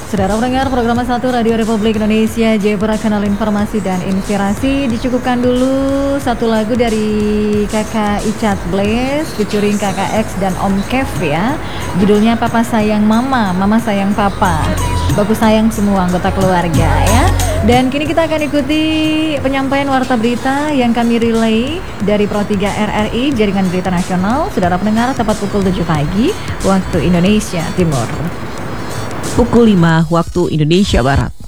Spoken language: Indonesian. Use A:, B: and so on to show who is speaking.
A: Saudara pendengar program 1 Radio Republik Indonesia Jayapura, kanal informasi dan inspirasi. Dicukupkan dulu satu lagu dari Kakak Icat Blaze featuring Kakak X dan Om Kev ya. Judulnya Papa Sayang Mama, Mama Sayang Papa. Bagus sayang semua anggota keluarga ya. Dan kini kita akan ikuti penyampaian warta berita yang kami relay dari Pro 3 RRI Jaringan Berita Nasional. Saudara pendengar, tepat pukul 7 pagi waktu Indonesia Timur.
B: Pukul 5 waktu Indonesia Barat.